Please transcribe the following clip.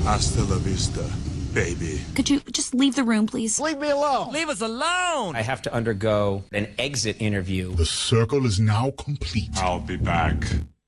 Hasta la vista, baby. Could you just leave the room, please? Leave me alone. Leave us alone! I have to undergo an exit interview. The circle is now complete. I'll be back.